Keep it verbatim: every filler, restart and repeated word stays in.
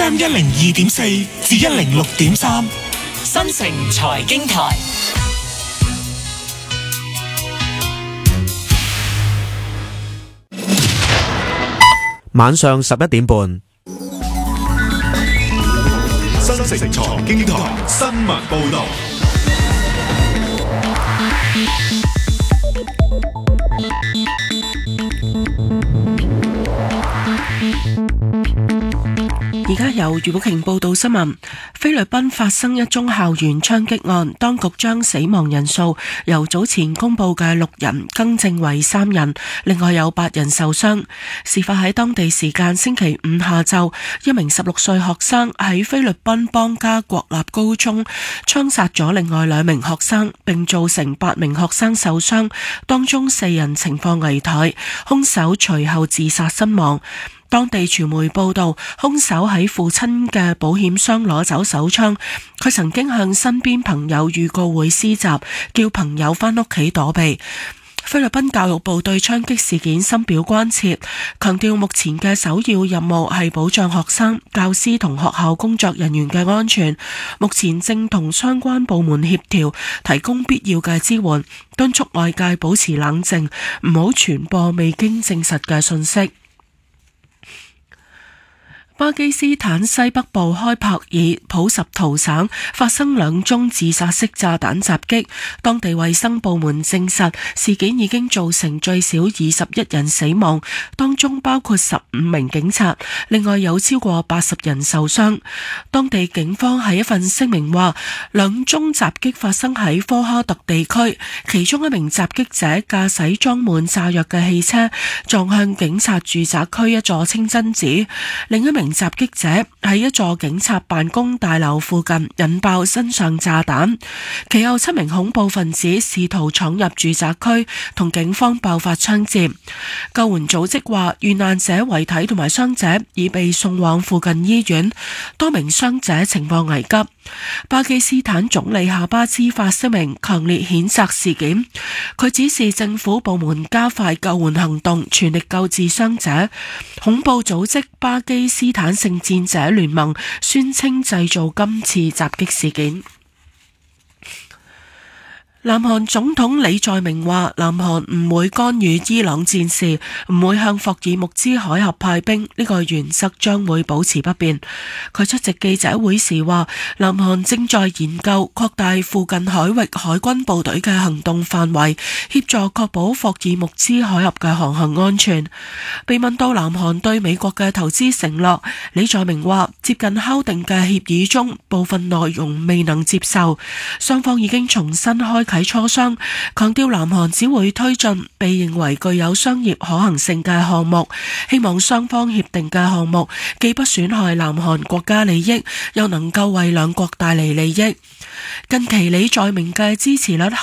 M 一零二點四至一零六點三， 新城財經台。 晚上十一點半， 新城財經台新聞報道。 而家由余寶瓊報道新聞。菲律賓發生一宗校園槍擊案，當局將死亡人數由早前公布嘅六人更正為三人，另外有八人受傷。事發喺當地時間星期五下晝，一名十六歲學生喺菲律賓邦加國立高中槍殺咗另外兩名學生，並造成八名學生受傷，當中四人情況危殆，兇手隨後自殺身亡。當地傳媒報道，兇手喺父親嘅保險箱攞走手槍，佢曾經向身邊朋友預告會施襲，叫朋友返屋企躲避。菲律賓教育部對槍擊事件深表關切，強調目前嘅首要任務係保障學生、教師同學校工作人員嘅安全。目前正同相關部門協調，提供必要嘅支援，敦促外界保持冷靜，唔好傳播未經證實嘅信息。巴基斯坦西北部開柏爾普什圖省發生兩宗自殺式炸彈襲擊，當地衛生部門證實事件已經造成最少二十一人死亡，當中包括十五名警察，另外有超過八十人受傷。當地警方喺一份聲明話，兩宗襲擊發生喺科哈特地區，其中一名襲擊者駕駛裝滿炸藥嘅汽車撞向警察住宅區一座清真寺，另一名襲擊者喺一座警察辦公大樓附近引爆身上炸彈，其後七名恐怖分子試圖闖入住宅區，同警方爆發槍戰。救援組織話，遇難者遺體同埋傷者已被送往附近醫院，多名傷者情況危急。巴基斯坦總理夏巴茲發聲明，強烈譴責事件。佢指示政府部門加快救援行動，全力救治傷者。恐怖組織巴基斯坦聖戰者聯盟宣稱製造今次襲擊事件。南韓總統李在明話，南韓唔會干預伊朗戰事，唔會向霍爾木茲海峽派兵，呢個原則將會保持不變。佢出席記者會時話，南韓正在研究擴大附近海域海軍部隊嘅行動範圍，協助確保霍爾木茲海峽嘅航行安全。被問到南韓對美國嘅投資承諾，李在明話，接近敲定嘅協議中部分內容未能接受，雙方已經重新開啟磋商，強調南韓只會推進被認為具有商業可行性嘅項目，希望雙方協定嘅項目既不損害南韓國家利益，又能夠為兩國帶嚟利益。近期李在明嘅支持率